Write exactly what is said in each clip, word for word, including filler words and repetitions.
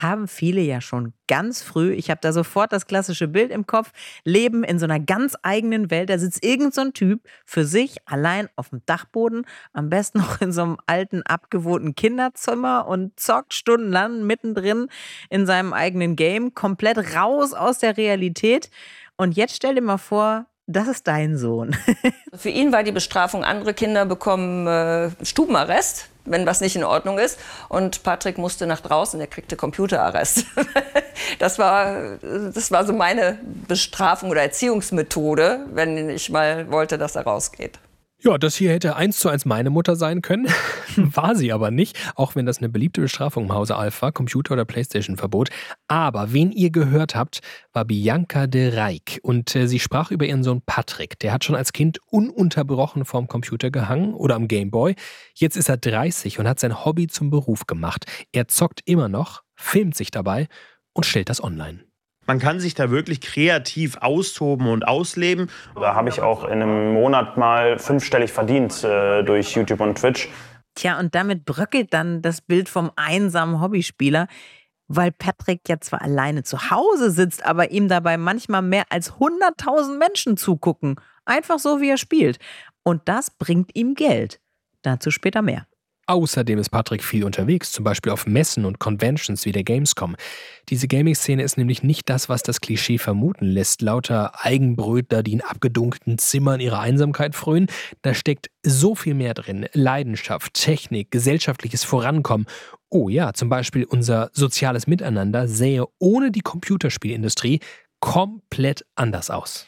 Haben viele ja schon ganz früh. Ich habe da sofort das klassische Bild im Kopf. Leben in so einer ganz eigenen Welt. Da sitzt irgend so ein Typ für sich allein auf dem Dachboden, am besten noch in so einem alten, abgewohnten Kinderzimmer und zockt stundenlang mittendrin in seinem eigenen Game, komplett raus aus der Realität. Und jetzt stell dir mal vor, das ist dein Sohn. Für ihn war die Bestrafung, andere Kinder bekommen äh, Stubenarrest, wenn was nicht in Ordnung ist. Und Patrick musste nach draußen, der kriegte Computerarrest. Das war, das war so meine Bestrafung oder Erziehungsmethode, wenn ich mal wollte, dass er rausgeht. Ja, das hier hätte eins zu eins meine Mutter sein können. War sie aber nicht, auch wenn das eine beliebte Bestrafung im Hause Alpha, Computer- oder Playstation-Verbot. Aber wen ihr gehört habt, war Bianca de Rijk. Und äh, sie sprach über ihren Sohn Patrick. Der hat schon als Kind ununterbrochen vorm Computer gehangen oder am Gameboy. Jetzt ist er dreißig und hat sein Hobby zum Beruf gemacht. Er zockt immer noch, filmt sich dabei und stellt das online. Man kann sich da wirklich kreativ austoben und ausleben. Da habe ich auch in einem Monat mal fünfstellig verdient äh, durch YouTube und Twitch. Tja, und damit bröckelt dann das Bild vom einsamen Hobbyspieler, weil Patrick ja zwar alleine zu Hause sitzt, aber ihm dabei manchmal mehr als hunderttausend Menschen zugucken. Einfach so, wie er spielt. Und das bringt ihm Geld. Dazu später mehr. Außerdem ist Patrick viel unterwegs, zum Beispiel auf Messen und Conventions wie der Gamescom. Diese Gaming-Szene ist nämlich nicht das, was das Klischee vermuten lässt. Lauter Eigenbrötler, die in abgedunkelten Zimmern ihrer Einsamkeit frönen. Da steckt so viel mehr drin. Leidenschaft, Technik, gesellschaftliches Vorankommen. Oh ja, zum Beispiel unser soziales Miteinander sähe ohne die Computerspielindustrie komplett anders aus.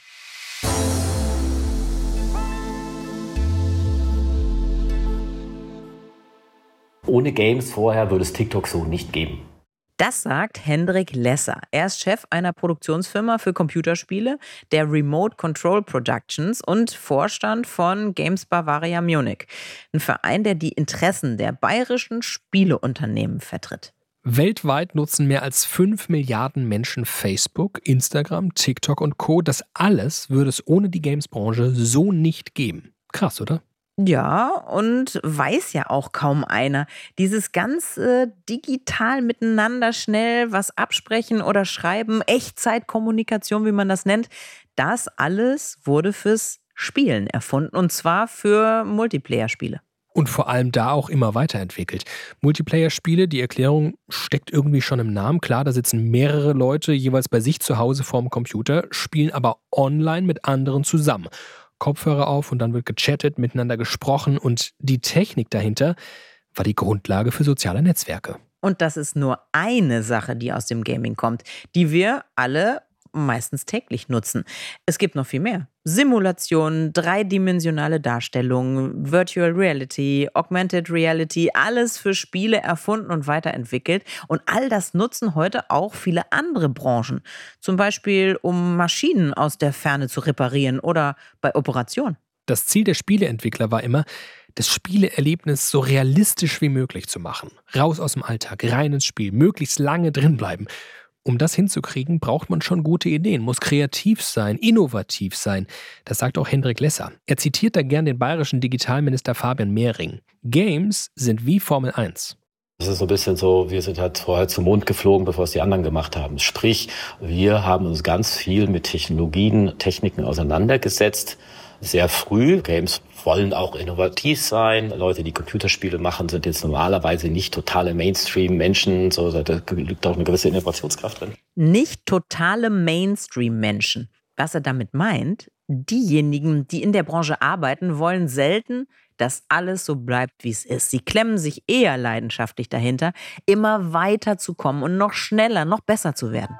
Ohne Games vorher würde es TikTok so nicht geben. Das sagt Hendrik Lesser. Er ist Chef einer Produktionsfirma für Computerspiele, der Remote Control Productions und Vorstand von Games Bavaria Munich. Ein Verein, der die Interessen der bayerischen Spieleunternehmen vertritt. Weltweit nutzen mehr als fünf Milliarden Menschen Facebook, Instagram, TikTok und Co. Das alles würde es ohne die Games-Branche so nicht geben. Krass, oder? Ja, und weiß ja auch kaum einer. Dieses ganz äh, digital miteinander schnell was absprechen oder schreiben, Echtzeitkommunikation, wie man das nennt, das alles wurde fürs Spielen erfunden und zwar für Multiplayer-Spiele. Und vor allem da auch immer weiterentwickelt. Multiplayer-Spiele, die Erklärung steckt irgendwie schon im Namen. Klar, da sitzen mehrere Leute jeweils bei sich zu Hause vorm Computer, spielen aber online mit anderen zusammen. Kopfhörer auf und dann wird gechattet, miteinander gesprochen und die Technik dahinter war die Grundlage für soziale Netzwerke. Und das ist nur eine Sache, die aus dem Gaming kommt, die wir alle meistens täglich nutzen. Es gibt noch viel mehr. Simulationen, dreidimensionale Darstellungen, Virtual Reality, Augmented Reality, alles für Spiele erfunden und weiterentwickelt. Und all das nutzen heute auch viele andere Branchen. Zum Beispiel, um Maschinen aus der Ferne zu reparieren oder bei Operationen. Das Ziel der Spieleentwickler war immer, das Spieleerlebnis so realistisch wie möglich zu machen. Raus aus dem Alltag, rein ins Spiel, möglichst lange drinbleiben. Um das hinzukriegen, braucht man schon gute Ideen, muss kreativ sein, innovativ sein. Das sagt auch Hendrik Lesser. Er zitiert da gern den bayerischen Digitalminister Fabian Mehring. Games sind wie Formel eins. Das ist so ein bisschen so, wir sind halt vorher zum Mond geflogen, bevor es die anderen gemacht haben. Sprich, wir haben uns ganz viel mit Technologien, Techniken auseinandergesetzt. Sehr früh. Games wollen auch innovativ sein. Leute, die Computerspiele machen, sind jetzt normalerweise nicht totale Mainstream-Menschen. So, da liegt auch eine gewisse Innovationskraft drin. Nicht totale Mainstream-Menschen. Was er damit meint, diejenigen, die in der Branche arbeiten, wollen selten, dass alles so bleibt, wie es ist. Sie klemmen sich eher leidenschaftlich dahinter, immer weiter zu kommen und noch schneller, noch besser zu werden.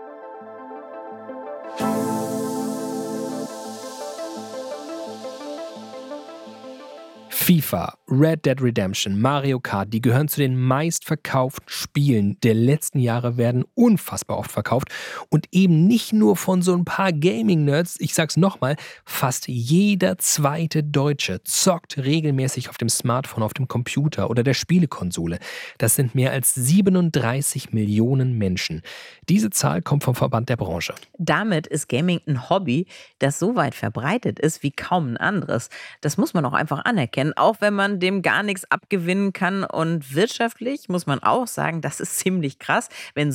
FIFA, Red Dead Redemption, Mario Kart, die gehören zu den meistverkauften Spielen der letzten Jahre, werden unfassbar oft verkauft und eben nicht nur von so ein paar Gaming-Nerds, ich sag's nochmal, fast jeder zweite Deutsche zockt regelmäßig auf dem Smartphone, auf dem Computer oder der Spielekonsole. Das sind mehr als siebenunddreißig Millionen Menschen. Diese Zahl kommt vom Verband der Branche. Damit ist Gaming ein Hobby, das so weit verbreitet ist wie kaum ein anderes. Das muss man auch einfach anerkennen. Und auch wenn man dem gar nichts abgewinnen kann und wirtschaftlich muss man auch sagen, das ist ziemlich krass, wenn